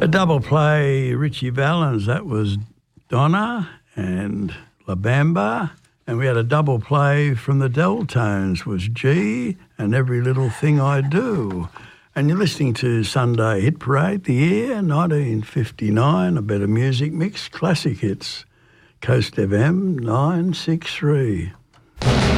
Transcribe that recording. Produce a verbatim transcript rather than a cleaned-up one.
A double play, Richie Valens, that was Donna and La Bamba. And we had a double play from the Deltones, was G and Every Little Thing I Do. And you're listening to Sunday Hit Parade, the year nineteen fifty-nine, a better music mix, classic hits, Coast F M nine six three.